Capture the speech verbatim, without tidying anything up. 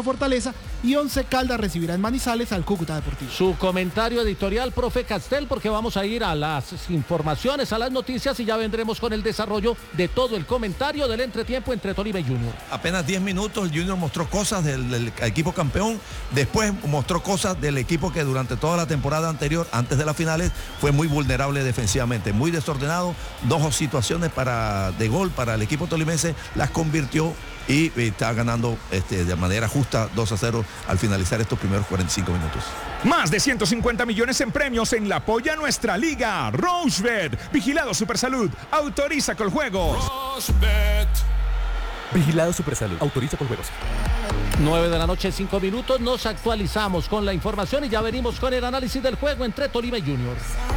contra Fortaleza y Once Caldas recibirá en Manizales al Cúcuta Deportivo. Su comentario editorial, profe Castel, porque vamos a ir a las informaciones, a las noticias y ya vendremos con el desarrollo de todo el comentario del entretiempo entre Tolima y Junior. Apenas diez minutos, el Junior mostró cosas del, del equipo campeón, después mostró cosas del equipo que durante toda la temporada anterior, antes de las finales, fue muy vulnerable defensivamente, muy desordenado, dos situaciones para, de gol para el equipo tolimense, las convirtió y está ganando este, de manera justa dos a cero al finalizar estos primeros cuarenta y cinco minutos. Más de ciento cincuenta millones en premios en la Polla Nuestra Liga. Rochebet, Vigilado Supersalud, autoriza con juegos. Rochebet. Vigilado Supersalud, autoriza con juegos. nueve de la noche, cinco minutos, nos actualizamos con la información y ya venimos con el análisis del juego entre Tolima y Junior.